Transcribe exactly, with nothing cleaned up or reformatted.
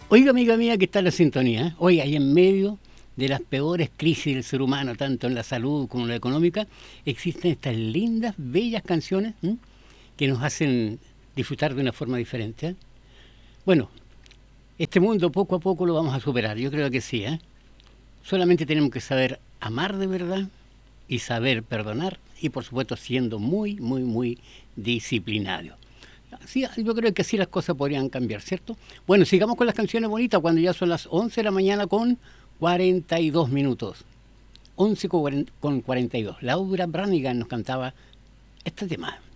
Oiga, amiga mía, que está en la sintonía, ¿eh? Oiga, ahí en medio de las peores crisis del ser humano, tanto en la salud como en la económica, existen estas lindas, bellas canciones, ¿m? Que nos hacen disfrutar de una forma diferente, ¿eh? Bueno, este mundo poco a poco lo vamos a superar, yo creo que sí, ¿eh? Solamente tenemos que saber amar de verdad y saber perdonar y por supuesto siendo muy, muy, muy disciplinados. Sí, yo creo que así las cosas podrían cambiar, ¿cierto? Bueno, sigamos con las canciones bonitas cuando ya son las once de la mañana con cuarenta y dos minutos. once con cuarenta y dos. Laura Branigan nos cantaba este tema.